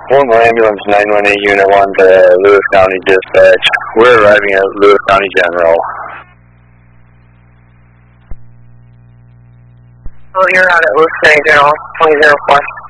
One ambulance 918 Unit 1 to Lewis County Dispatch. We're arriving at Lewis County General. Oh, you're out at Lewis County General, 2004.